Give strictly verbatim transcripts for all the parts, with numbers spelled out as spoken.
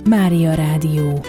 Mária Rádió.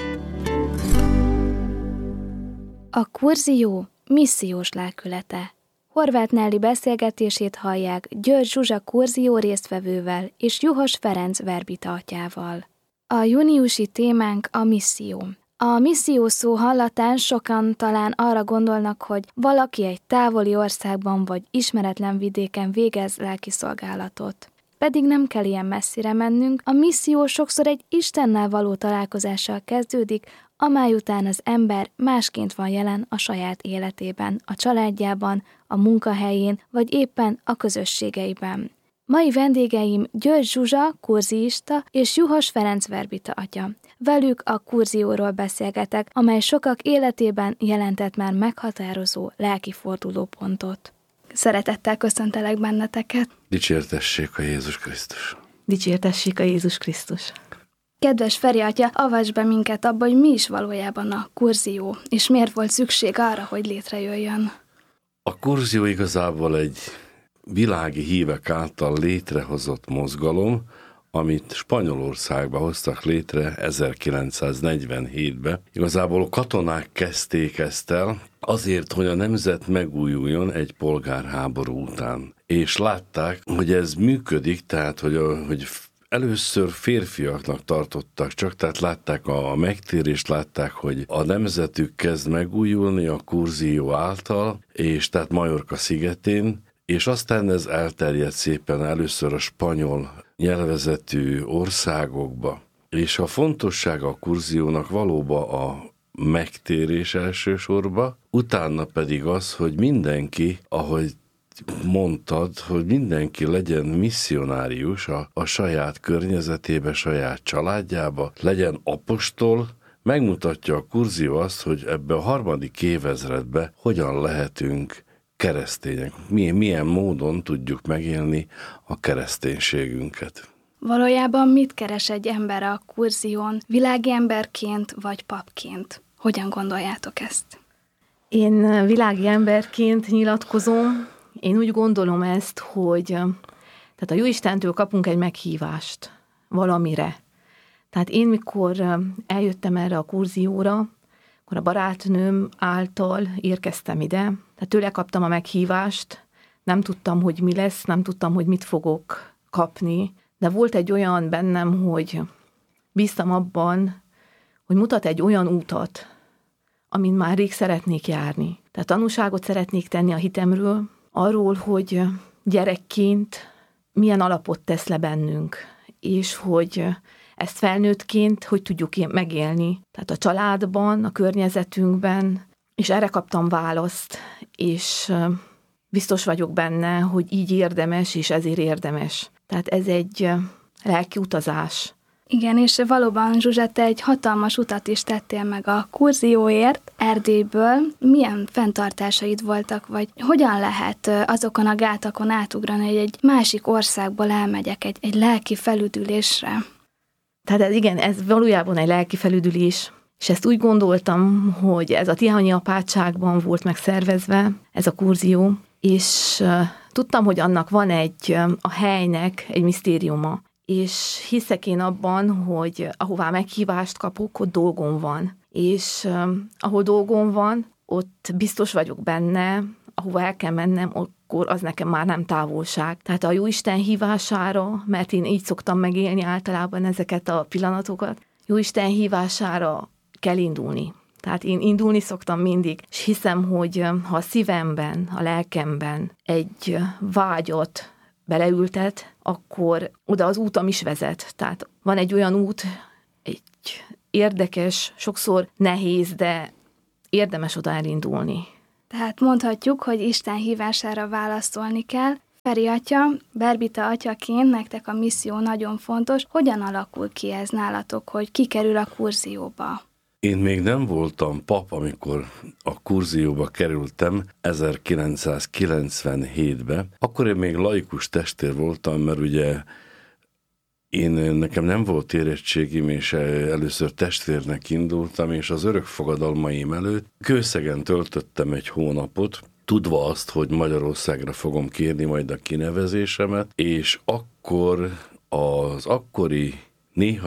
A kurzió missziós lelkülete. Horváth Nelly beszélgetését hallják György Zsuzsa kurzió résztvevővel és Juhos Ferenc verbita atyával. A júniusi témánk a misszió. A misszió szó hallatán sokan talán arra gondolnak, hogy valaki egy távoli országban vagy ismeretlen vidéken végez lelkiszolgálatot. Pedig nem kell ilyen messzire mennünk, a misszió sokszor egy Istennel való találkozással kezdődik, amely után az ember másként van jelen a saját életében, a családjában, a munkahelyén, vagy éppen a közösségeiben. Mai vendégeim György Zsuzsa, kurziista, és Juhos Ferenc verbita atya. Velük a kurzióról beszélgetek, amely sokak életében jelentett már meghatározó lelki fordulópontot. Szeretettel köszöntelek benneteket. Dicsértessék a Jézus Krisztus. Dicsértessék a Jézus Krisztus. Kedves Feri atya, avass be minket abba, hogy mi is valójában a kurzió, és miért volt szükség arra, hogy létrejöjjön. A kurzió igazából egy világi hívek által létrehozott mozgalom, amit Spanyolországban hoztak létre ezerkilencszáznegyvenhétben. Igazából a katonák kezdték ezt el azért, hogy a nemzet megújuljon egy polgárháború után. És látták, hogy ez működik, tehát hogy, a, hogy először férfiaknak tartottak csak, tehát látták a megtérést, látták, hogy a nemzetük kezd megújulni a kurzió által, és tehát Majorka szigetén, és aztán ez elterjedt szépen először a spanyol nyelvezetű országokba. És a fontossága a kurziónak valóban a megtérés elsősorban, utána pedig az, hogy mindenki, ahogy mondtad, hogy mindenki legyen misszionárius a, a saját környezetébe, saját családjába, legyen apostol, megmutatja a kurzió azt, hogy ebbe a harmadik évezredbe hogyan lehetünk keresztények. Milyen, milyen módon tudjuk megélni a kereszténységünket. Valójában mit keres egy ember a kurzión, világi emberként vagy papként? Hogyan gondoljátok ezt? Én világi emberként nyilatkozom. Én úgy gondolom ezt, hogy tehát a Jóistentől kapunk egy meghívást valamire. Tehát én, mikor eljöttem erre a kurzióra, akkor a barátnőm által érkeztem ide, tehát tőle kaptam a meghívást, nem tudtam, hogy mi lesz, nem tudtam, hogy mit fogok kapni, de volt egy olyan bennem, hogy bíztam abban, hogy mutat egy olyan útat, amin már rég szeretnék járni. Tehát tanúságot szeretnék tenni a hitemről, arról, hogy gyerekként milyen alapot tesz le bennünk, és hogy ezt felnőttként hogy tudjuk megélni. Tehát a családban, a környezetünkben, és erre kaptam választ, és biztos vagyok benne, hogy így érdemes, és ezért érdemes. Tehát ez egy lelki utazás. Igen, és valóban, Zsuzsa, te egy hatalmas utat is tettél meg a kurzióért Erdélyből. Milyen fenntartásaid voltak, vagy hogyan lehet azokon a gátakon átugrani, hogy egy másik országból elmegyek egy, egy lelki felüdülésre? Tehát ez, igen, ez valójában egy lelki felüdülés, és ezt úgy gondoltam, hogy ez a tihanyi apátságban volt megszervezve, ez a kurzió, és uh, tudtam, hogy annak van egy, uh, a helynek egy misztériuma, és hiszek én abban, hogy ahová meghívást kapok, ott dolgom van. És uh, ahol dolgom van, ott biztos vagyok benne, ahova el kell mennem, akkor az nekem már nem távolság. Tehát a Jóisten hívására, mert én így szoktam megélni általában ezeket a pillanatokat, Jóisten hívására kell indulni. Tehát én indulni szoktam mindig, és hiszem, hogy ha a szívemben, a lelkemben egy vágyat beleültet, akkor oda az útam is vezet. Tehát van egy olyan út, egy érdekes, sokszor nehéz, de érdemes oda elindulni. Tehát mondhatjuk, hogy Isten hívására válaszolni kell. Feri atya, verbita atyaként nektek a misszió nagyon fontos. Hogyan alakul ki ez nálatok, hogy ki kerül a kurzióba? Én még nem voltam pap, amikor a kurzióba kerültem ezerkilencszázkilencvenhétben. Akkor én még laikus testvér voltam, mert ugye én, nekem nem volt érettségim, és először testvérnek indultam, és az örökfogadalmaim előtt Kőszegen töltöttem egy hónapot, tudva azt, hogy Magyarországra fogom kérni majd a kinevezésemet, és akkor az akkori néhai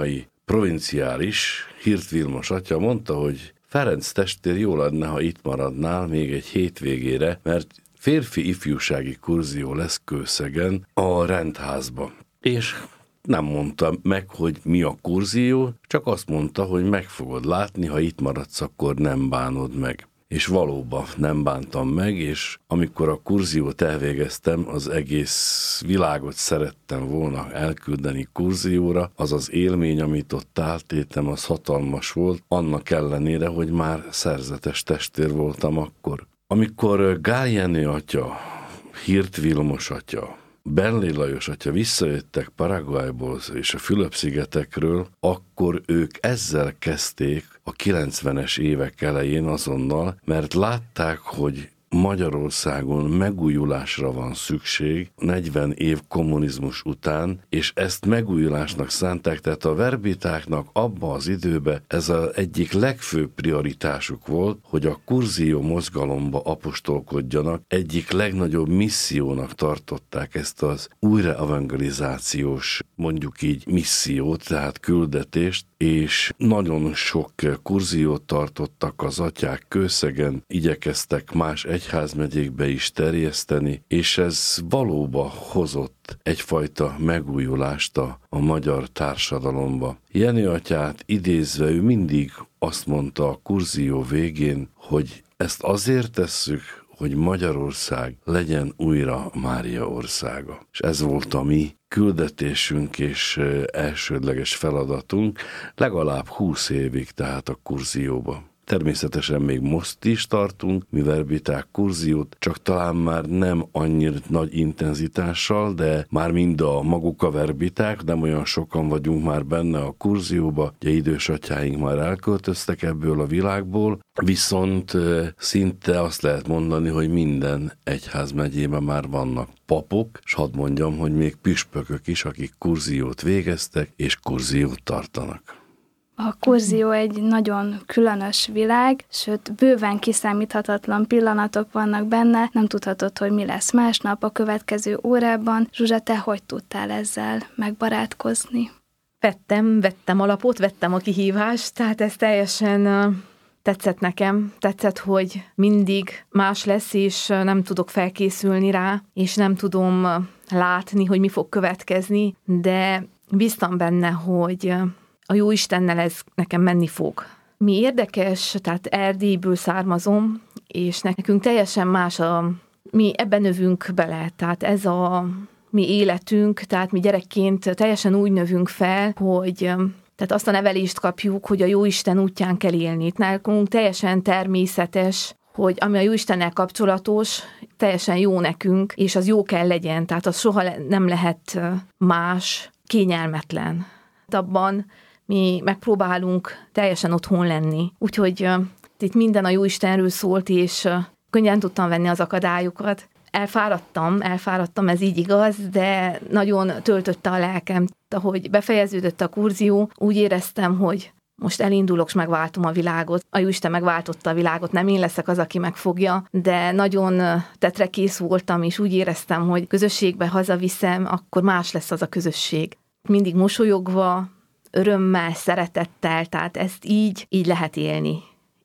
provinciális, Hirt Vilmos atya mondta, hogy Ferenc testvér, jó lenne, ha itt maradnál még egy hétvégére, mert férfi ifjúsági kurzió lesz Kőszegen a rendházba. És nem mondta meg, hogy mi a kurzió, csak azt mondta, hogy meg fogod látni, ha itt maradsz, akkor nem bánod meg. És valóban nem bántam meg, és amikor a kurziót elvégeztem, az egész világot szerettem volna elküldeni kurzióra, az az élmény, amit ott átéltem, az hatalmas volt, annak ellenére, hogy már szerzetes testvér voltam akkor. Amikor Gál Jenő atya, Hirt Vilmos atya, Benlé Lajos atya visszajöttek Paraguayból és a Fülöp-szigetekről, akkor ők ezzel kezdték a kilencvenes évek elején azonnal, mert látták, hogy Magyarországon megújulásra van szükség negyven év kommunizmus után, és ezt megújulásnak szánták, tehát a verbitáknak abba az időben ez az egyik legfőbb prioritásuk volt, hogy a kurzió mozgalomba apostolkodjanak, egyik legnagyobb missziónak tartották ezt az újraevangelizációs, mondjuk így missziót, tehát küldetést, és nagyon sok kurziót tartottak az atyák Kőszegen, igyekeztek más egyházmegyékbe is terjeszteni, és ez valóban hozott egyfajta megújulást a, a magyar társadalomba. Jenő atyát idézve ő mindig azt mondta a kurzió végén, hogy ezt azért tesszük, hogy Magyarország legyen újra Mária országa. És ez volt a mi küldetésünk és elsődleges feladatunk legalább húsz évig, tehát a kurzióba. Természetesen még most is tartunk, mi verbiták kurziót, csak talán már nem annyira nagy intenzitással, de már mind a maguk a verbiták, nem olyan sokan vagyunk már benne a kurzióba, ugye idős atyáink már elköltöztek ebből a világból, viszont szinte azt lehet mondani, hogy minden egyházmegyében már vannak papok, és hadd mondjam, hogy még püspökök is, akik kurziót végeztek és kurziót tartanak. A kurzió egy nagyon különös világ, sőt, bőven kiszámíthatatlan pillanatok vannak benne, nem tudhatod, hogy mi lesz másnap a következő órában. Zsuzsa, te hogy tudtál ezzel megbarátkozni? Vettem, vettem alapot, vettem a kihívást, tehát ez teljesen uh, tetszett nekem. Tetszett, hogy mindig más lesz, és uh, nem tudok felkészülni rá, és nem tudom uh, látni, hogy mi fog következni, de bíztam benne, hogy uh, a Jóistennel ez nekem menni fog. Mi érdekes, tehát Erdélyből származom, és nekünk teljesen más a... Mi ebben növünk bele, tehát ez a mi életünk, tehát mi gyerekként teljesen úgy növünk fel, hogy tehát azt a nevelést kapjuk, hogy a Jóisten útján kell élni. Nálunk teljesen természetes, hogy ami a Jóistennel kapcsolatos, teljesen jó nekünk, és az jó kell legyen, tehát az soha nem lehet más, kényelmetlen. Abban mi megpróbálunk teljesen otthon lenni. Úgyhogy uh, itt minden a Jóistenről szólt, és uh, könnyen tudtam venni az akadályokat. Elfáradtam, elfáradtam, ez így igaz, de nagyon töltötte a lelkem. Ahogy befejeződött a kurzió, úgy éreztem, hogy most elindulok, és megváltom a világot. A Jóisten megváltotta a világot, nem én leszek az, aki megfogja, de nagyon tetrekész voltam, és úgy éreztem, hogy közösségbe hazaviszem, akkor más lesz az a közösség. Mindig mosolyogva, örömmel, szeretettel, tehát ezt így, így lehet élni.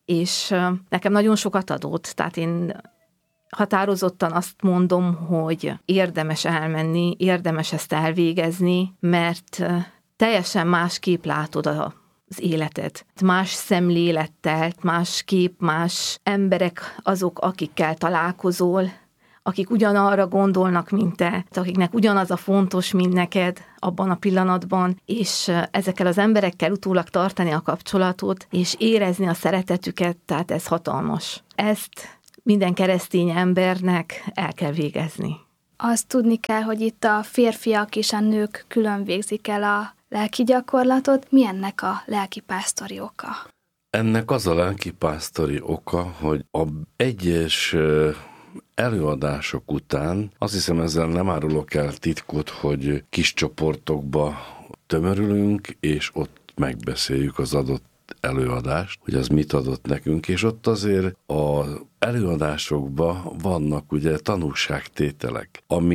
És nekem nagyon sokat adott, tehát én határozottan azt mondom, hogy érdemes elmenni, érdemes ezt elvégezni, mert teljesen másképp látod az életet. Más szemlélettel, másképp más emberek azok, akikkel találkozol, akik ugyanarra gondolnak, mint te, akiknek ugyanaz a fontos, mint neked abban a pillanatban, és ezekkel az emberekkel utólag tartani a kapcsolatot, és érezni a szeretetüket, tehát ez hatalmas. Ezt minden keresztény embernek el kell végezni. Azt tudni kell, hogy itt a férfiak és a nők külön végzik el a lelki gyakorlatot. Mi ennek a lelkipásztori oka? Ennek az a lelkipásztori oka, hogy a egyes előadások után, azt hiszem ezzel nem árulok el titkot, hogy kis csoportokba tömörülünk, és ott megbeszéljük az adott előadást, hogy az mit adott nekünk, és ott azért az előadásokban vannak ugye tanúságtételek, ami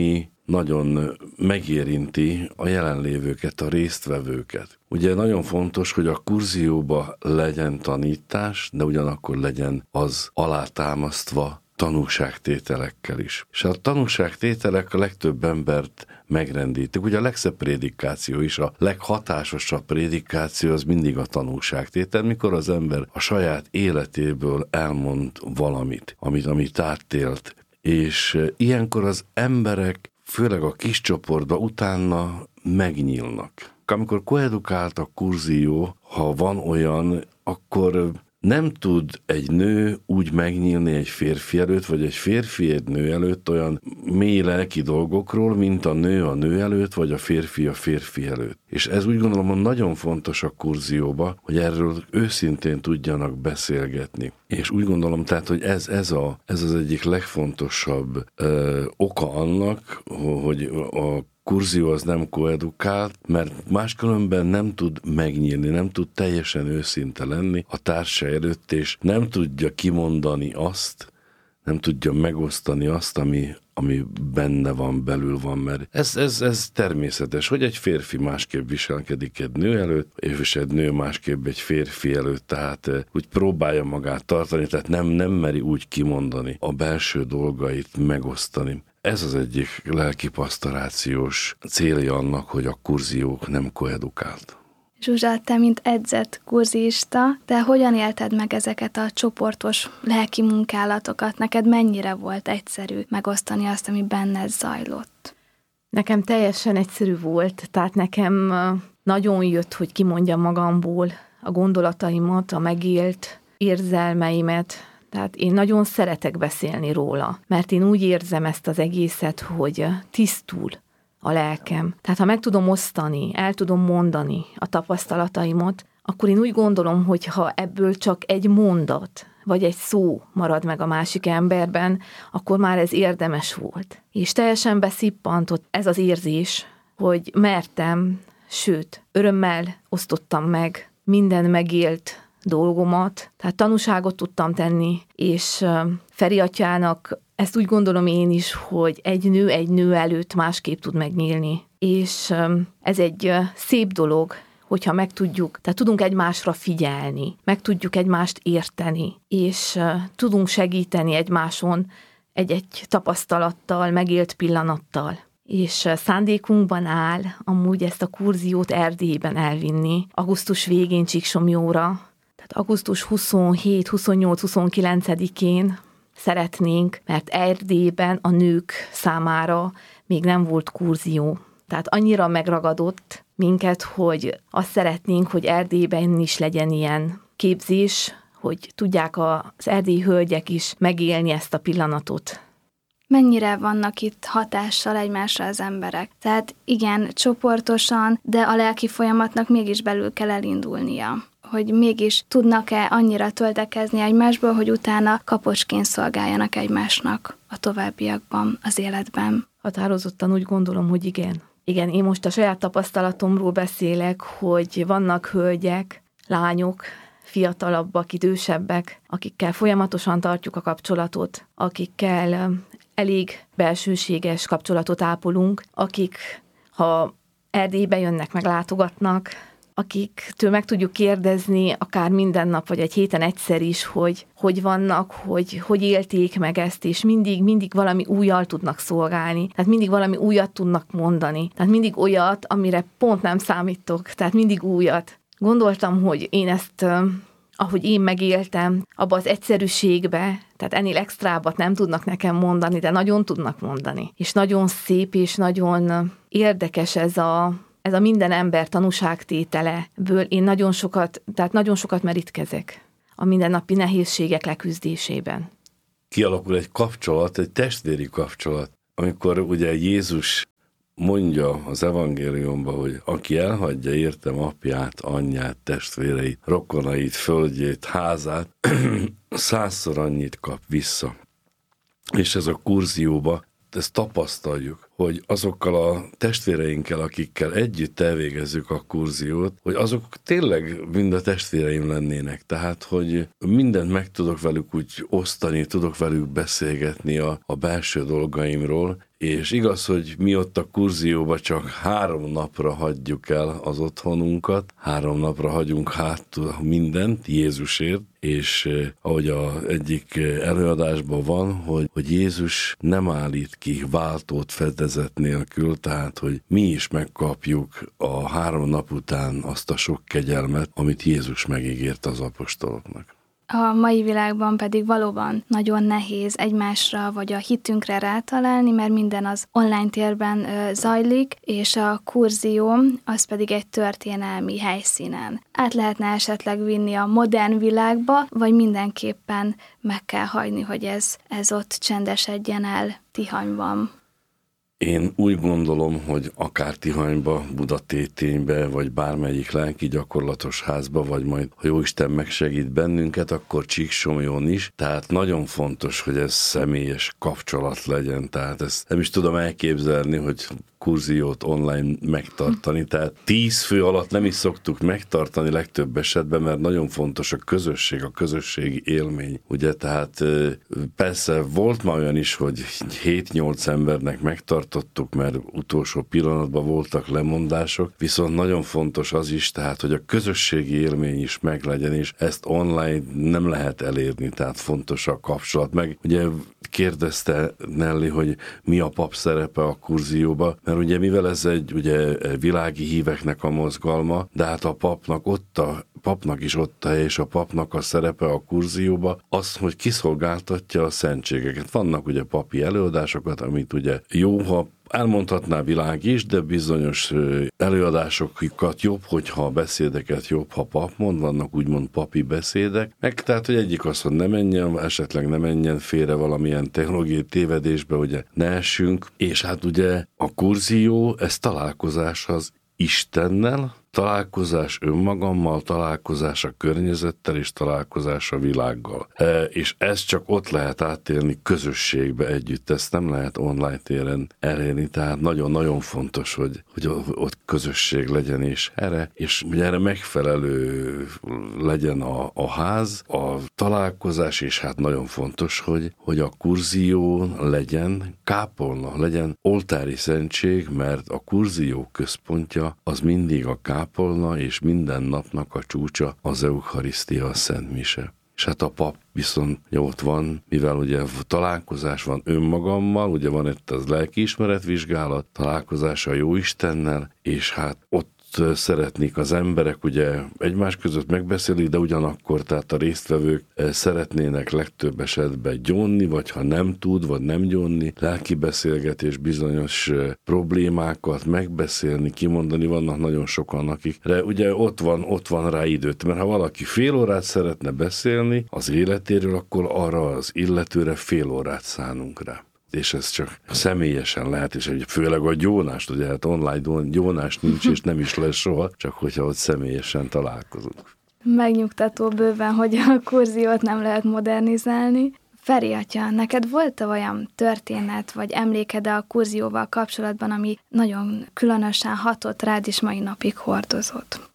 nagyon megérinti a jelenlévőket, a résztvevőket. Ugye nagyon fontos, hogy a kurzióba legyen tanítás, de ugyanakkor legyen az alátámasztva tanúságtételekkel is. És a tanúságtételek a legtöbb embert megrendítik. Ugye a legszebb prédikáció is, a leghatásosabb prédikáció az mindig a tanúságtétel, mikor az ember a saját életéből elmond valamit, amit, amit átélt. És ilyenkor az emberek, főleg a kis csoportban utána megnyílnak. Amikor koedukált a kurzió, ha van olyan, akkor nem tud egy nő úgy megnyílni egy férfi előtt, vagy egy férfi egy nő előtt olyan mély lelki dolgokról, mint a nő a nő előtt, vagy a férfi a férfi előtt. És ez úgy gondolom, hogy nagyon fontos a kurzióba, hogy erről őszintén tudjanak beszélgetni. És úgy gondolom tehát, hogy ez, ez, a, ez az egyik legfontosabb ö, oka annak, hogy a kurzió az nem koedukált, mert máskülönben nem tud megnyílni, nem tud teljesen őszinte lenni a társa előtt, és nem tudja kimondani azt, nem tudja megosztani azt, ami, ami benne van, belül van, mert ez, ez, ez természetes, hogy egy férfi másképp viselkedik egy nő előtt, és egy nő másképp egy férfi előtt, tehát úgy próbálja magát tartani, tehát nem, nem meri úgy kimondani a belső dolgait, megosztani. Ez az egyik lelkipastorációs célja annak, hogy a kurzió nem koedukált. Zsuzsa, te mint edzett kurzista, te hogyan élted meg ezeket a csoportos lelki munkálatokat? Neked mennyire volt egyszerű megosztani azt, ami benned zajlott? Nekem teljesen egyszerű volt, tehát nekem nagyon jött, hogy kimondjam magamból a gondolataimat, a megélt érzelmeimet. Tehát én nagyon szeretek beszélni róla, mert én úgy érzem ezt az egészet, hogy tisztul a lelkem. Tehát ha meg tudom osztani, el tudom mondani a tapasztalataimat, akkor én úgy gondolom, hogy ha ebből csak egy mondat, vagy egy szó marad meg a másik emberben, akkor már ez érdemes volt. És teljesen beszippantott ez az érzés, hogy mertem, sőt, örömmel osztottam meg minden megélt dolgomat, tehát tanúságot tudtam tenni, és Feri atyának ezt úgy gondolom én is, hogy egy nő egy nő előtt másképp tud megnyílni. És ez egy szép dolog, hogyha meg tudjuk, tehát tudunk egymásra figyelni, meg tudjuk egymást érteni, és tudunk segíteni egymáson egy-egy tapasztalattal, megélt pillanattal. És szándékunkban áll amúgy ezt a kurziót Erdélyben elvinni, augusztus végén Csíksomjóra, tehát augusztus huszonhét, huszonnyolc, huszonkilencedikén szeretnénk, mert Erdélyben a nők számára még nem volt kurzió. Tehát annyira megragadott minket, hogy azt szeretnénk, hogy Erdélyben is legyen ilyen képzés, hogy tudják az erdélyi hölgyek is megélni ezt a pillanatot. Mennyire vannak itt hatással egymásra az emberek? Tehát igen, csoportosan, de a lelki folyamatnak mégis belül kell elindulnia. Hogy mégis tudnak-e annyira töltekezni egymásból, hogy utána kapocsként szolgáljanak egymásnak a továbbiakban, az életben. Határozottan úgy gondolom, hogy igen. Igen, én most a saját tapasztalatomról beszélek, hogy vannak hölgyek, lányok, fiatalabbak, idősebbek, akikkel folyamatosan tartjuk a kapcsolatot, akikkel elég belsőséges kapcsolatot ápolunk, akik, ha Erdélybe jönnek, meglátogatnak, akiktől meg tudjuk kérdezni akár minden nap, vagy egy héten egyszer is, hogy hogy vannak, hogy hogy élték meg ezt, és mindig, mindig valami újjal tudnak szolgálni, tehát mindig valami újat tudnak mondani, tehát mindig olyat, amire pont nem számítok, tehát mindig újat. Gondoltam, hogy én ezt, ahogy én megéltem, abba az egyszerűségbe, tehát ennél extrábbat nem tudnak nekem mondani, de nagyon tudnak mondani. És nagyon szép, és nagyon érdekes ez a Ez a minden ember tanúságtételeből én nagyon sokat, tehát nagyon sokat merítkezek a mindennapi nehézségek leküzdésében. Kialakul egy kapcsolat, egy testvéri kapcsolat, amikor ugye Jézus mondja az evangéliumban, hogy aki elhagyja értem apját, anyját, testvéreit, rokonait, földjét, házát, százszor annyit kap vissza. És ez a kurzióba, ezt tapasztaljuk, hogy azokkal a testvéreinkkel, akikkel együtt elvégezzük a kurziót, hogy azok tényleg mind a testvéreim lennének. Tehát, hogy mindent meg tudok velük úgy osztani, tudok velük beszélgetni a, a belső dolgaimról, és igaz, hogy mi ott a Kurzióba csak három napra hagyjuk el az otthonunkat, három napra hagyunk hátul mindent Jézusért, és eh, ahogy az egyik előadásban van, hogy, hogy Jézus nem állít ki váltót fedezet nélkül, tehát hogy mi is megkapjuk a három nap után azt a sok kegyelmet, amit Jézus megígért az apostoloknak. A mai világban pedig valóban nagyon nehéz egymásra vagy a hitünkre rátalálni, mert minden az online térben ö, zajlik, és a Kurzió az pedig egy történelmi helyszínen. Át lehetne esetleg vinni a modern világba, vagy mindenképpen meg kell hagyni, hogy ez, ez ott csendesedjen el Tihanyban. Én úgy gondolom, hogy akár Tihanyba, Budatéténybe, vagy bármelyik lelki gyakorlatos házba, vagy majd, ha Jóisten megsegít bennünket, akkor Csíksomlyón is. Tehát nagyon fontos, hogy ez személyes kapcsolat legyen. Tehát ezt nem is tudom elképzelni, hogy Kurziót online megtartani, tehát tíz fő alatt nem is szoktuk megtartani legtöbb esetben, mert nagyon fontos a közösség, a közösségi élmény. Ugye, tehát persze volt már olyan is, hogy hét-nyolc embernek megtartottuk, mert utolsó pillanatban voltak lemondások, viszont nagyon fontos az is, tehát, hogy a közösségi élmény is meglegyen, és ezt online nem lehet elérni, tehát fontos a kapcsolat. Meg ugye kérdezte Nelly, hogy mi a pap szerepe a Kurzióba, mert ugye mivel ez egy ugye világi híveknek a mozgalma, de hát a papnak ott a papnak is ott a hely, és a papnak a szerepe a Kurzióba az, hogy kiszolgáltatja a szentségeket. Vannak ugye papi előadásokat, amit ugye jó, ha elmondhatná világ is, de bizonyos előadásokat jobb, hogyha a beszédeket jobb, ha pap mond, vannak úgymond papi beszédek, meg tehát, hogy egyik az, hogy ne menjen, esetleg ne menjen félre valamilyen technológiai tévedésbe, ugye ne essünk, és hát ugye a Kurzió, ez találkozás az Istennel, találkozás önmagammal, találkozás a környezettel és találkozás a világgal. E, és ezt csak ott lehet átélni közösségbe együtt, ezt nem lehet online téren elérni, tehát nagyon-nagyon fontos, hogy, hogy ott közösség legyen és erre, és ugye erre megfelelő legyen a, a ház, a találkozás, és hát nagyon fontos, hogy, hogy a Kurzió legyen kápolna, legyen oltári szentség, mert a Kurzió központja az mindig a kápolna, Kápolna, és minden napnak a csúcsa az Eucharisztia, a Szent Mise. És hát a pap viszont ott van, mivel ugye találkozás van önmagammal, ugye van itt az lelkiismeretvizsgálat, találkozás a Jóistennel, és hát ott szeretnék az emberek ugye egymás között megbeszélni, de ugyanakkor tehát a résztvevők szeretnének legtöbb esetben gyónni, vagy ha nem tud, vagy nem gyónni, lelki beszélgetés, bizonyos problémákat megbeszélni, kimondani, vannak nagyon sokan, akikre ugye ott van, ott van rá időt, mert ha valaki fél órát szeretne beszélni az életéről, akkor arra az illetőre fél órát szánunk rá. És ez csak személyesen lehet, és főleg a gyónást, ugye hát online gyónás nincs, és nem is lesz soha, csak hogyha ott személyesen találkozunk. Megnyugtató bőven, hogy a Kurziót nem lehet modernizálni. Feri atya, neked volt olyan történet, vagy emléked a Kurzióval kapcsolatban, ami nagyon különösen hatott rád, és mai napig hordozott?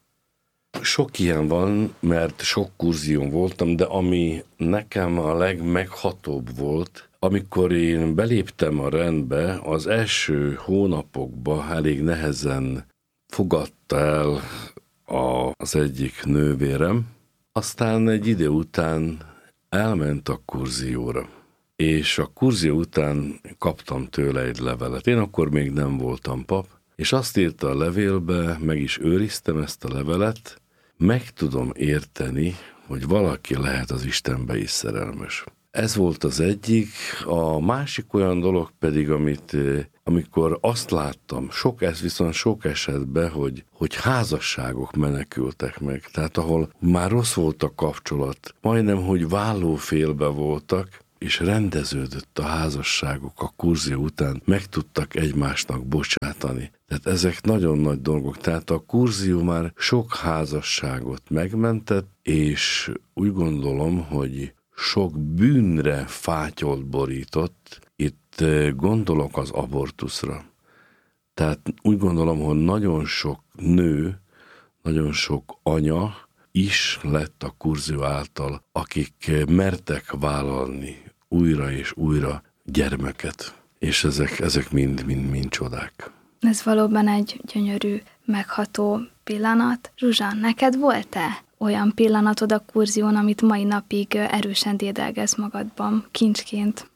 Sok ilyen van, mert sok kurzión voltam, de ami nekem a legmeghatóbb volt, amikor én beléptem a rendbe, az első hónapokban elég nehezen fogadta el a, az egyik nővérem, aztán egy idő után elment a kurzióra. És a kurzió után kaptam tőle egy levelet. Én akkor még nem voltam pap, és azt írta a levélbe, meg is őriztem ezt a levelet, meg tudom érteni, hogy valaki lehet az Istenbe is szerelmes. Ez volt az egyik, a másik olyan dolog pedig, amit, amikor azt láttam, sok, ez viszont sok esetben, hogy, hogy házasságok menekültek meg, tehát ahol már rossz volt a kapcsolat, majdnem, hogy vállófélbe voltak, és rendeződött a házasságok a kurzió után, meg tudtak egymásnak bocsátani. Tehát ezek nagyon nagy dolgok. Tehát a kurzió már sok házasságot megmentett, és úgy gondolom, hogy sok bűnre fátyolt borított, itt gondolok az abortuszra. Tehát úgy gondolom, hogy nagyon sok nő, nagyon sok anya is lett a kurzió által, akik mertek vállalni újra és újra gyermeket. és ezek, ezek mind, mind, mind csodák. Ez valóban egy gyönyörű, megható pillanat. Zsuzsa, neked volt-e olyan pillanatod a kurzión, amit mai napig erősen dédelgesz magadban, kincsként?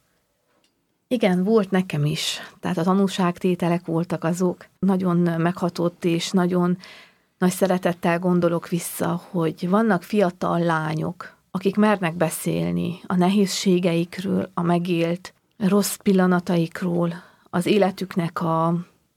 Igen, volt nekem is. Tehát a tanúságtételek voltak azok. Nagyon meghatott és nagyon nagy szeretettel gondolok vissza, hogy vannak fiatal lányok, akik mernek beszélni a nehézségeikről, a megélt rossz pillanataikról, az életüknek a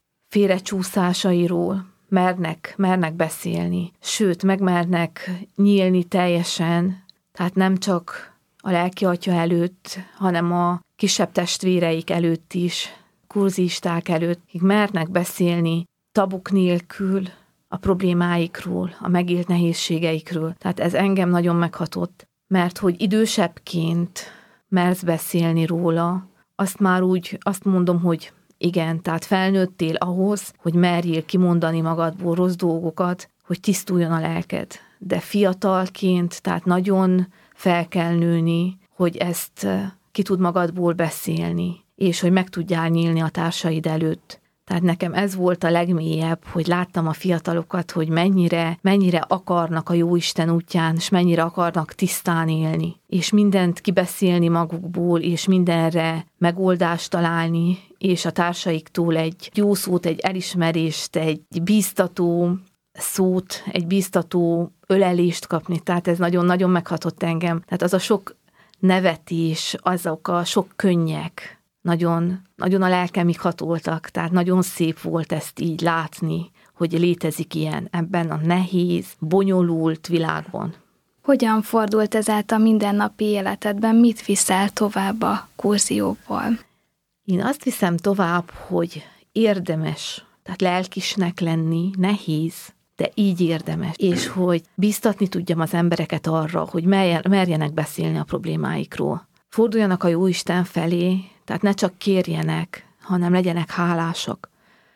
félrecsúszásairól, mernek, mernek beszélni, sőt, megmernek nyílni teljesen, tehát nem csak a lelki atya előtt, hanem a kisebb testvéreik előtt is, kurzisták előtt, akik mernek beszélni tabuk nélkül a problémáikról, a megélt nehézségeikről. Tehát ez engem nagyon meghatott, mert hogy idősebbként mersz beszélni róla, azt már úgy, azt mondom, hogy igen, tehát felnőttél ahhoz, hogy merjél kimondani magadból rossz dolgokat, hogy tisztuljon a lelked. De fiatalként, tehát nagyon fel kell nőni, hogy ezt ki tud magadból beszélni, és hogy meg tudjál nyílni a társaid előtt. Tehát nekem ez volt a legmélyebb, hogy láttam a fiatalokat, hogy mennyire, mennyire akarnak a Jóisten útján, és mennyire akarnak tisztán élni, és mindent kibeszélni magukból, és mindenre megoldást találni, és a társaiktól egy jó szót, egy elismerést, egy bíztató szót, egy bíztató ölelést kapni. Tehát ez nagyon-nagyon meghatott engem. Tehát az a sok nevetés, azok a sok könnyek, Nagyon, nagyon a lelkemig hatoltak, tehát nagyon szép volt ezt így látni, hogy létezik ilyen ebben a nehéz, bonyolult világban. Hogyan fordult ez át a mindennapi életedben? Mit viszel tovább a kurzióból? Én azt viszem tovább, hogy érdemes, tehát lelkisnek lenni, nehéz, de így érdemes. És hogy biztatni tudjam az embereket arra, hogy merjenek beszélni a problémáikról. Forduljanak a Jóisten felé, tehát ne csak kérjenek, hanem legyenek hálásak.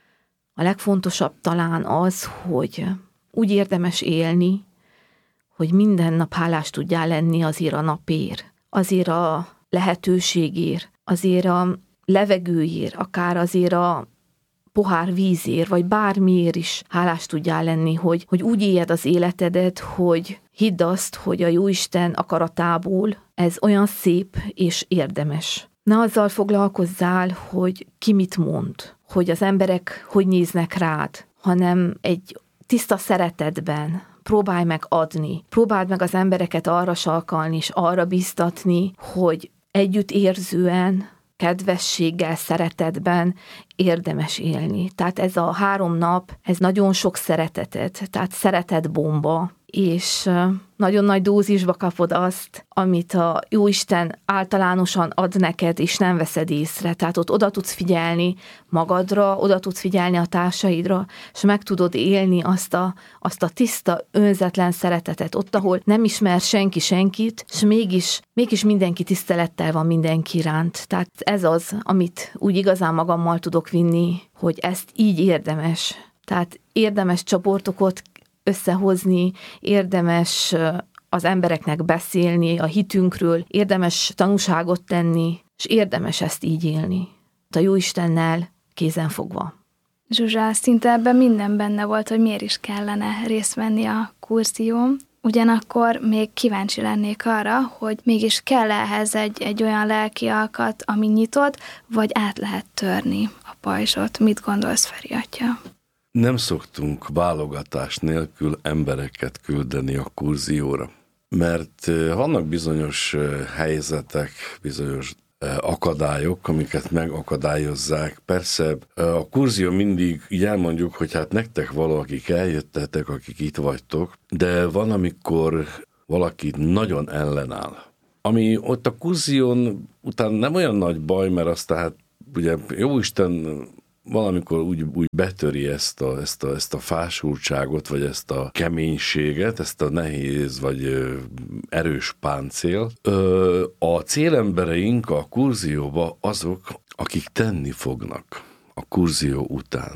A legfontosabb talán az, hogy úgy érdemes élni, hogy minden nap hálás tudjál lenni azért a napért, azért a lehetőségért, azért a levegőért, akár azért a pohár vízért, vagy bármiért is hálás tudjál lenni, hogy, hogy úgy éljed az életedet, hogy hidd azt, hogy a Jóisten akaratából ez olyan szép és érdemes. Ne azzal foglalkozzál, hogy ki mit mond, hogy az emberek hogy néznek rád, hanem egy tiszta szeretetben próbálj meg adni. Próbáld meg az embereket arra sarkalni és arra biztatni, hogy együttérzően, kedvességgel, szeretetben érdemes élni. Tehát ez a három nap, ez nagyon sok szeretetet, tehát szeretetbomba, és nagyon nagy dózisba kapod azt, amit a Jóisten általánosan ad neked, és nem veszed észre. Tehát ott oda tudsz figyelni magadra, oda tudsz figyelni a társaidra, és meg tudod élni azt a, azt a tiszta, önzetlen szeretetet. Ott, ahol nem ismer senki senkit, és mégis, mégis mindenki tisztelettel van mindenki iránt. Tehát ez az, amit úgy igazán magammal tudok vinni, hogy ezt így érdemes. Tehát érdemes csoportokat összehozni, érdemes az embereknek beszélni a hitünkről, érdemes tanúságot tenni, és érdemes ezt így élni. A Jóistennel kézen fogva. Zsuzsa, szinte ebben minden benne volt, hogy miért is kellene részt venni a kurzión. Ugyanakkor még kíváncsi lennék arra, hogy mégis kell ehhez egy, egy olyan lelki alkat, ami nyitott, vagy át lehet törni a pajzsot. Mit gondolsz, Feri atya? Nem szoktunk válogatás nélkül embereket küldeni a kurzióra, mert vannak bizonyos helyzetek, bizonyos akadályok, amiket megakadályozzák. Persze a kurzió mindig így elmondjuk, hogy hát nektek valakik eljöttetek, akik itt vagytok, de van, amikor valaki nagyon ellenáll. Ami ott a kurzión után nem olyan nagy baj, mert azt tehát ugye Jóisten valamikor úgy, úgy betöri ezt a, ezt, a, ezt a fásultságot, vagy ezt a keménységet, ezt a nehéz, vagy ö, erős páncél. Ö, a célembereink a kurzióba azok, akik tenni fognak a kurzió után.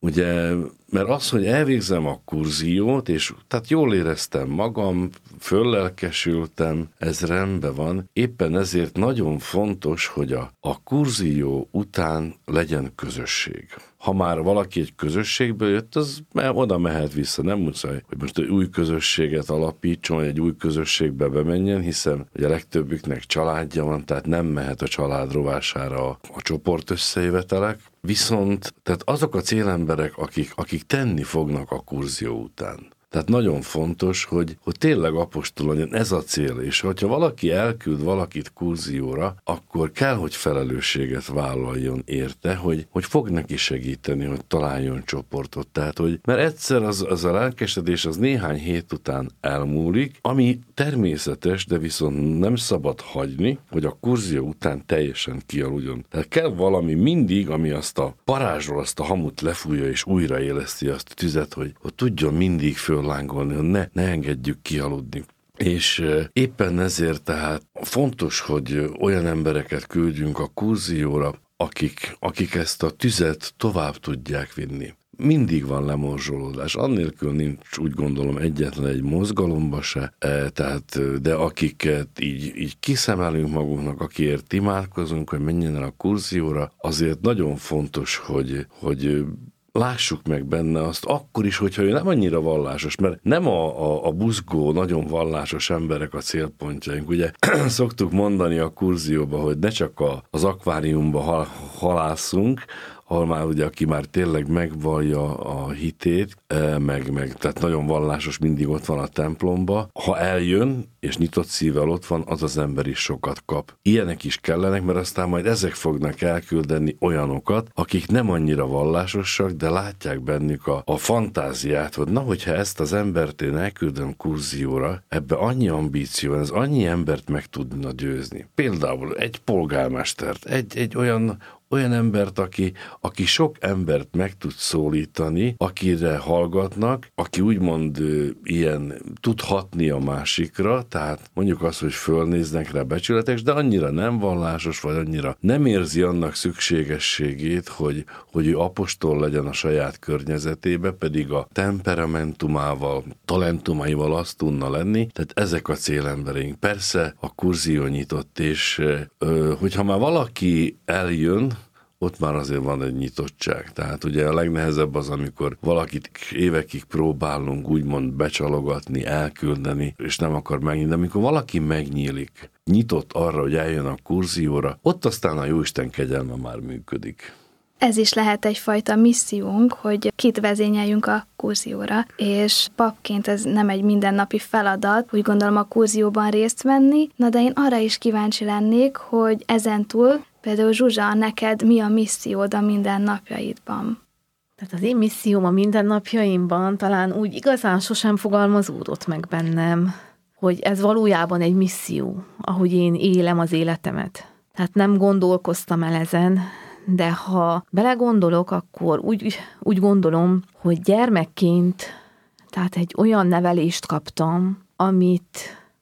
ugye, mert az, hogy elvégzem a kurziót, és tehát jól éreztem magam, föllelkesültem, ez rendben van, éppen ezért nagyon fontos, hogy a, a kurzió után legyen közösség. Ha már valaki egy közösségből jött, az oda mehet vissza, nem muszáj, hogy most egy új közösséget alapítson, egy új közösségbe bemenjen, hiszen ugye a legtöbbüknek családja van, tehát nem mehet a család rovására a, a csoport összejövetelek. Viszont tehát azok a célemberek, akik, akik tenni fognak a kurzió után, tehát nagyon fontos, hogy, hogy tényleg apostol legyen, ez a cél, és hogyha valaki elküld valakit kurzióra, akkor kell, hogy felelősséget vállaljon érte, hogy, hogy fog neki segíteni, hogy találjon csoportot. Tehát, hogy, mert egyszer az, az a lelkesedés az néhány hét után elmúlik, ami természetes, de viszont nem szabad hagyni, hogy a kurzió után teljesen kialudjon. Tehát kell valami mindig, ami azt a parázsról, azt a hamut lefújja és újraéleszti azt a tüzet, hogy, hogy tudjon mindig föl lángolni, hogy ne, ne engedjük kialudni. És éppen ezért tehát fontos, hogy olyan embereket küldjünk a kurzióra, akik, akik ezt a tüzet tovább tudják vinni. Mindig van lemorzsolódás, annélkül nincs, úgy gondolom, egyetlen egy mozgalomba se, tehát, de akiket így, így kiszemelünk magunknak, akiért imádkozunk, hogy menjen el a kurzióra, azért nagyon fontos, hogy, hogy lássuk meg benne azt, akkor is, hogyha ő nem annyira vallásos, mert nem a, a, a buzgó, nagyon vallásos emberek a célpontjaink. Ugye szoktuk mondani a kurzióba, hogy ne csak a, az akváriumba hal, halászunk, ahol már ugye, aki már tényleg megvallja a hitét, meg, meg, tehát nagyon vallásos, mindig ott van a templomba. Ha eljön, és nyitott szívvel ott van, az az ember is sokat kap. Ilyenek is kellenek, mert aztán majd ezek fognak elküldeni olyanokat, akik nem annyira vallásosak, de látják bennük a, a fantáziát, hogy na, hogyha ezt az embert én elküldöm kurzióra, ebbe annyi ambíció van, ez annyi embert meg tudna győzni. Például egy polgármestert, egy, egy olyan olyan embert, aki, aki sok embert meg tud szólítani, akire hallgatnak, aki úgymond ilyen tud hatni a másikra, tehát mondjuk azt, hogy fölnéznek rá becsületes, de annyira nem vallásos, vagy annyira nem érzi annak szükségességét, hogy, hogy ő apostol legyen a saját környezetébe, pedig a temperamentumával, talentumaival azt tudna lenni, tehát ezek a célembereink. Persze a kurzió nyitott, és hogyha már valaki eljön, ott már azért van egy nyitottság. Tehát ugye a legnehezebb az, amikor valakit évekig próbálunk úgymond becsalogatni, elküldeni, és nem akar megnyílni, de amikor valaki megnyílik, nyitott arra, hogy eljön a kurzióra, ott aztán a Jóisten kegyelme már működik. Ez is lehet egyfajta missziónk, hogy kit vezényeljünk a kurzióra, és papként ez nem egy mindennapi feladat, úgy gondolom a kurzióban részt venni, na de én arra is kíváncsi lennék, hogy ezentúl például Zsuzsa, neked mi a missziód a mindennapjaidban? Tehát az én misszióm a mindennapjaimban talán úgy igazán sosem fogalmazódott meg bennem, hogy ez valójában egy misszió, ahogy én élem az életemet. Tehát nem gondolkoztam el ezen, de ha belegondolok, akkor úgy, úgy gondolom, hogy gyermekként, tehát egy olyan nevelést kaptam, amit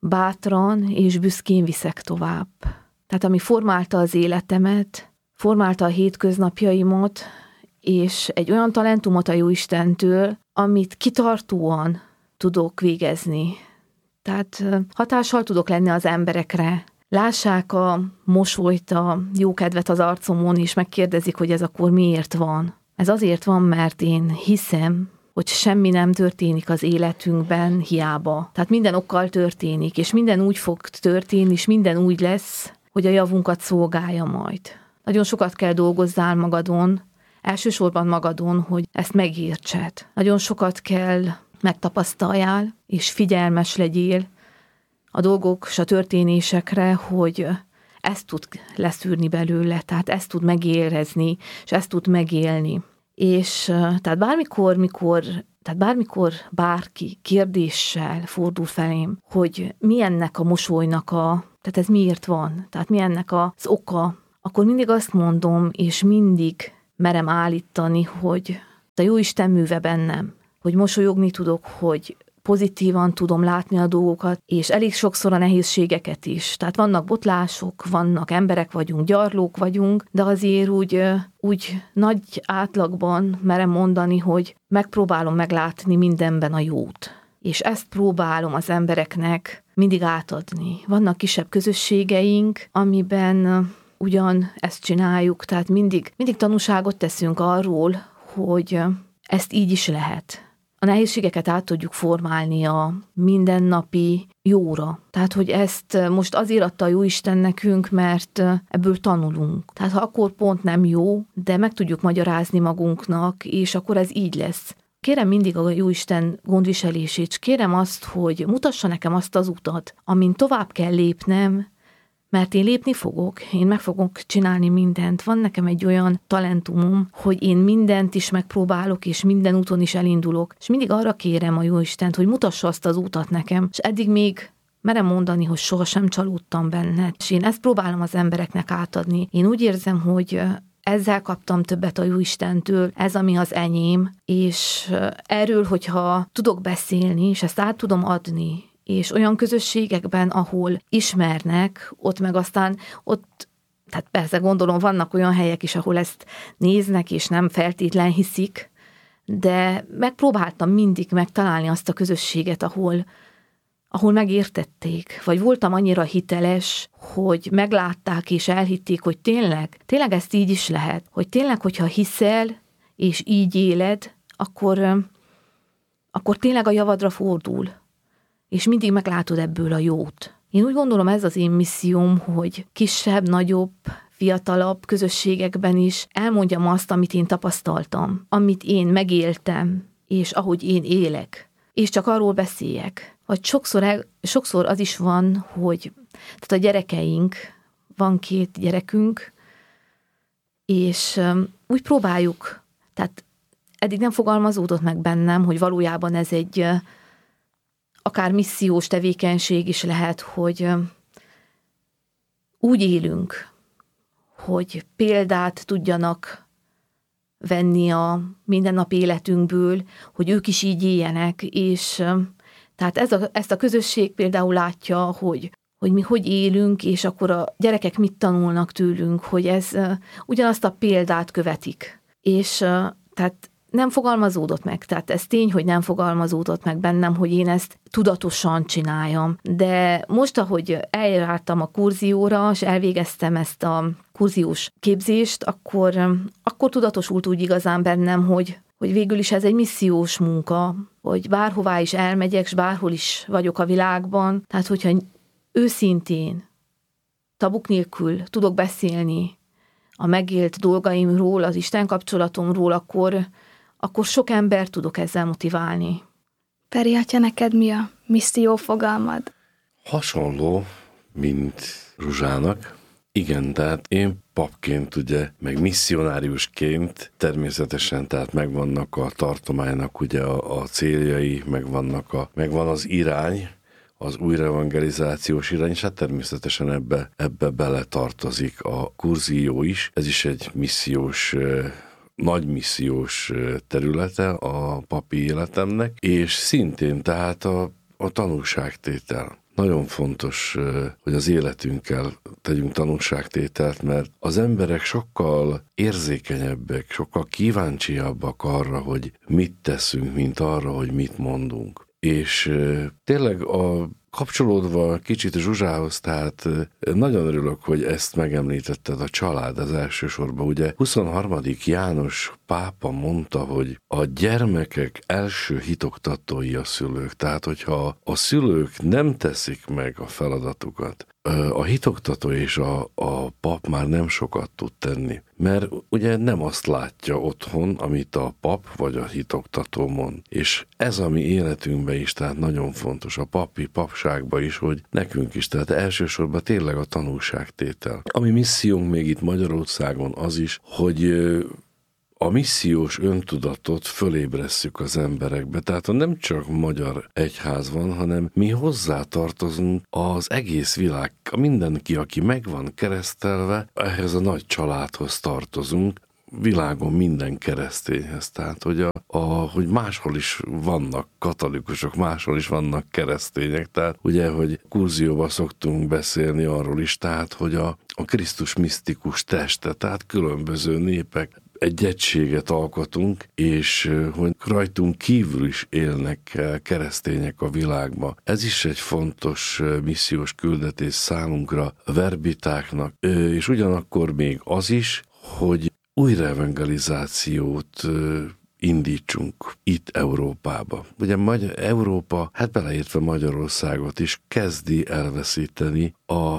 bátran és büszkén viszek tovább. Tehát ami formálta az életemet, formálta a hétköznapjaimat, és egy olyan talentumot a Jóistentől, amit kitartóan tudok végezni. Tehát hatással tudok lenni az emberekre. Lássák a mosolyt, a jókedvet az arcomon, és megkérdezik, hogy ez akkor miért van. Ez azért van, mert én hiszem, hogy semmi nem történik az életünkben hiába. Tehát minden okkal történik, és minden úgy fog történni, és minden úgy lesz, hogy a javunkat szolgálja majd. Nagyon sokat kell dolgozzál magadon, elsősorban magadon, hogy ezt megértsed. Nagyon sokat kell megtapasztaljál, és figyelmes legyél a dolgok és a történésekre, hogy ezt tud leszűrni belőle, tehát ezt tud megérezni, és ezt tud megélni. És tehát bármikor, mikor, tehát bármikor bárki kérdéssel fordul felém, hogy mi ennek a mosolynak a, tehát ez miért van, tehát mi ennek az oka, akkor mindig azt mondom, és mindig merem állítani, hogy a Jóisten műve bennem, hogy mosolyogni tudok, hogy pozitívan tudom látni a dolgokat, és elég sokszor a nehézségeket is. Tehát vannak botlások, vannak emberek vagyunk, gyarlók vagyunk, de azért úgy, úgy nagy átlagban merem mondani, hogy megpróbálom meglátni mindenben a jót. És ezt próbálom az embereknek mindig átadni. Vannak kisebb közösségeink, amiben ugyan ezt csináljuk, tehát mindig, mindig tanúságot teszünk arról, hogy ezt így is lehet. A nehézségeket át tudjuk formálni a mindennapi jóra. Tehát, hogy ezt most azért adta a Jóisten nekünk, mert ebből tanulunk. Tehát, ha akkor pont nem jó, de meg tudjuk magyarázni magunknak, és akkor ez így lesz. Kérem mindig a Jóisten gondviselését, és kérem azt, hogy mutassa nekem azt az utat, amin tovább kell lépnem, mert én lépni fogok, én meg fogok csinálni mindent. Van nekem egy olyan talentumom, hogy én mindent is megpróbálok, és minden úton is elindulok. És mindig arra kérem a Jóistent, hogy mutassa azt az utat nekem. És eddig még merem mondani, hogy sohasem csalódtam benne. És én ezt próbálom az embereknek átadni. Én úgy érzem, hogy ezzel kaptam többet a Jóistentől, ez ami az enyém, és erről, hogyha tudok beszélni, és ezt át tudom adni, és olyan közösségekben, ahol ismernek, ott meg aztán ott, tehát persze gondolom, vannak olyan helyek is, ahol ezt néznek, és nem feltétlen hiszik, de megpróbáltam mindig megtalálni azt a közösséget, ahol, ahol megértették, vagy voltam annyira hiteles, hogy meglátták és elhitték, hogy tényleg, tényleg ezt így is lehet, hogy tényleg, hogyha hiszel, és így éled, akkor, akkor tényleg a javadra fordul, és mindig meglátod ebből a jót. Én úgy gondolom, ez az én misszióm, hogy kisebb, nagyobb, fiatalabb közösségekben is elmondjam azt, amit én tapasztaltam, amit én megéltem, és ahogy én élek, és csak arról beszéljek. Vagy sokszor, el, sokszor az is van, hogy tehát a gyerekeink, van két gyerekünk, és um, úgy próbáljuk, tehát eddig nem fogalmazódott meg bennem, hogy valójában ez egy uh, akár missziós tevékenység is lehet, hogy uh, úgy élünk, hogy példát tudjanak venni a mindennapi életünkből, hogy ők is így éljenek, és uh, tehát ez a, ezt a közösség például látja, hogy, hogy mi hogy élünk, és akkor a gyerekek mit tanulnak tőlünk, hogy ez uh, ugyanazt a példát követik. És uh, tehát nem fogalmazódott meg, tehát ez tény, hogy nem fogalmazódott meg bennem, hogy én ezt tudatosan csináljam. De most, ahogy eljártam a kurzióra, és elvégeztem ezt a kurziós képzést, akkor, akkor tudatosult úgy igazán bennem, hogy, hogy végül is ez egy missziós munka, hogy bárhová is elmegyek, és bárhol is vagyok a világban. Tehát, hogyha őszintén, tabuk nélkül tudok beszélni a megélt dolgaimról, az Isten kapcsolatomról, akkor akkor sok ember tudok ezzel motiválni. Peri atya, neked mi a misszió fogalmad? Hasonló, mint Zsuzsának. Igen, tehát én papként, ugye, meg misszionáriusként természetesen, tehát megvannak a tartománynak ugye a, a céljai, megvannak a, megvan az irány, az újraevangelizációs irány, és hát természetesen ebbe, ebbe bele tartozik a kurzió is. Ez is egy missziós nagy missziós területe a papi életemnek, és szintén tehát a, a tanúságtétel. Nagyon fontos, hogy az életünkkel tegyünk tanúságtételt, mert az emberek sokkal érzékenyebbek, sokkal kíváncsiabbak arra, hogy mit teszünk, mint arra, hogy mit mondunk. És tényleg a kapcsolódva kicsit Zsuzsához, tehát nagyon örülök, hogy ezt megemlítetted, a család az elsősorban. Ugye huszonharmadik János pápa mondta, hogy a gyermekek első hitoktatói a szülők. Tehát, hogyha a szülők nem teszik meg a feladatukat, a hitoktató és a, a pap már nem sokat tud tenni. Mert ugye nem azt látja otthon, amit a pap vagy a hitoktató mond. És ez a mi életünkben is, tehát nagyon fontos, a papi papságban is, hogy nekünk is, tehát elsősorban tényleg a tanúságtétel. A mi missziónk még itt Magyarországon az is, hogy a missziós öntudatot fölébresszük az emberekbe. Tehát nem csak magyar egyház van, hanem mi hozzátartozunk az egész világ. Mindenki, aki meg van keresztelve, ehhez a nagy családhoz tartozunk. világon minden keresztényhez. Tehát, hogy, a, a, hogy máshol is vannak katolikusok, máshol is vannak keresztények. Tehát ugye, hogy kurzióban szoktunk beszélni arról is, tehát, hogy a, a Krisztus misztikus teste, tehát különböző népek egy egységet alkotunk, és hogy rajtunk kívül is élnek keresztények a világban. Ez is egy fontos missziós küldetés számunkra, a verbitáknak, és ugyanakkor még az is, hogy újraevangelizációt indítsunk itt Európába. Ugye Magyar, Európa, hát beleértve Magyarországot is, kezdi elveszíteni a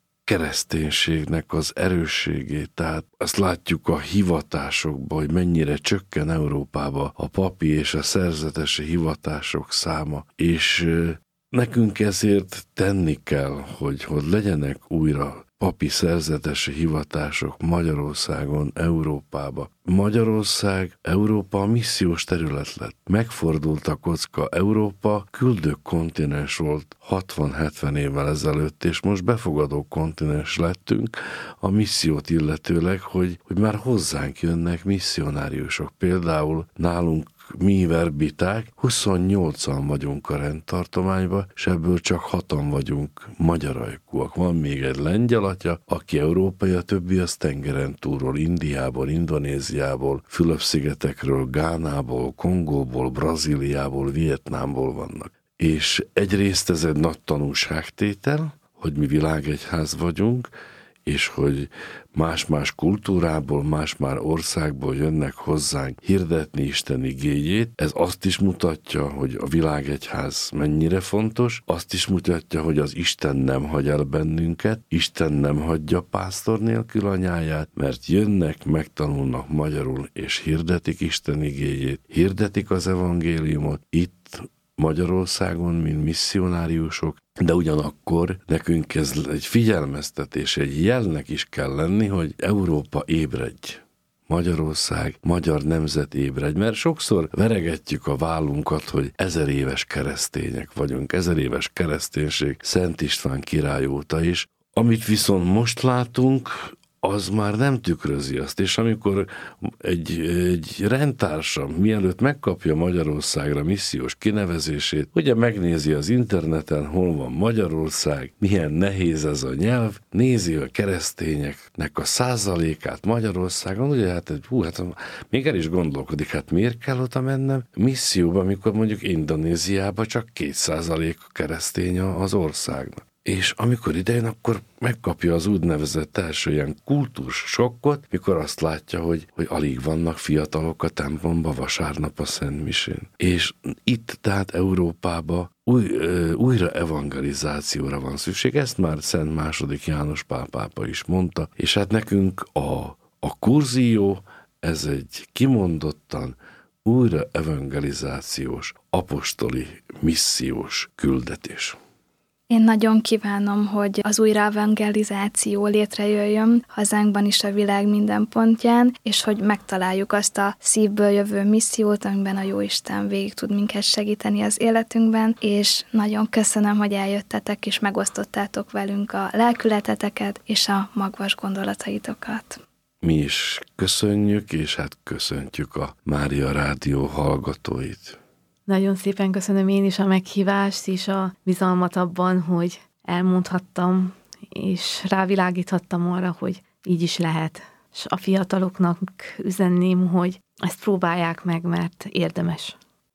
kereszténységnek az erősségét. Tehát azt látjuk a hivatásokban, hogy mennyire csökken Európába a papi és a szerzetesi hivatások száma, és nekünk ezért tenni kell, hogy, hogy legyenek újra papi szerzetesi hivatások Magyarországon, Európába. Magyarország, Európa missziós terület lett. Megfordult a kocka. Európa küldő kontinens volt hatvan-hetven évvel ezelőtt, és most befogadó kontinens lettünk a missziót illetőleg, hogy, hogy már hozzánk jönnek misszionáriusok. Például nálunk mi verbiták, huszonnyolcan vagyunk a rendtartományban, és ebből csak hatan vagyunk magyarajkúak. Van még egy lengyel atya, aki európai, a többi az tengeren túlról, Indiából, Indonéziából, Fülöp-szigetekről, Gánából, Kongóból, Brazíliából, Vietnámból vannak. És egyrészt ez egy nagy tanúságtétel, hogy mi világegyház vagyunk, és hogy más-más kultúrából, más-más országból jönnek hozzánk hirdetni Isten igéjét. Ez azt is mutatja, hogy a világegyház mennyire fontos, azt is mutatja, hogy az Isten nem hagy el bennünket, Isten nem hagyja pásztor nélkül anyáját, mert jönnek, megtanulnak magyarul, és hirdetik Isten igéjét, hirdetik az evangéliumot itt Magyarországon, mint misszionáriusok, de ugyanakkor nekünk ez egy figyelmeztetés, egy jelnek is kell lenni, hogy Európa ébredj. Magyarország, magyar nemzet ébredj, mert sokszor veregetjük a vállunkat, hogy ezer éves keresztények vagyunk, ezer éves kereszténység Szent István király óta is. Amit viszont most látunk, az már nem tükrözi azt, és amikor egy, egy rendtársam mielőtt megkapja Magyarországra missziós kinevezését, ugye megnézi az interneten, hol van Magyarország, milyen nehéz ez a nyelv, nézi a keresztényeknek a százalékát Magyarországon, ugye hát, hú, hát még el is gondolkodik, hát miért kell oda mennem misszióba, amikor mondjuk Indonéziában csak két százalék keresztény az országnak. És amikor idejön, akkor megkapja az úgynevezett első ilyen kultúrsokkot, mikor azt látja, hogy, hogy alig vannak fiatalok a templomba vasárnap a Szentmisén. És itt, tehát Európában új, újra evangelizációra van szükség. Ezt már Szent második János Pál pápa is mondta, és hát nekünk a, a kurzió, ez egy kimondottan újra evangelizációs, apostoli, missziós küldetés. Én nagyon kívánom, hogy az újraevangelizáció létrejöjjön hazánkban is a világ minden pontján, és hogy megtaláljuk azt a szívből jövő missziót, amiben a Jóisten végig tud minket segíteni az életünkben, és nagyon köszönöm, hogy eljöttetek és megosztottátok velünk a lelkületeteket és a magvas gondolataitokat. Mi is köszönjük, és hát köszöntjük a Mária Rádió hallgatóit. Nagyon szépen köszönöm én is a meghívást és a bizalmat abban, hogy elmondhattam, és rávilágíthattam arra, hogy így is lehet. És a fiataloknak üzenném, hogy ezt próbálják meg, mert érdemes.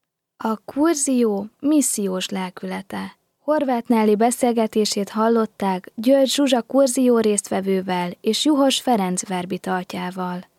A kurzió missziós lelkülete. Horváth Nelly beszélgetését hallották György Zsuzsa kurzió résztvevővel és Juhos Ferenc verbitartjával.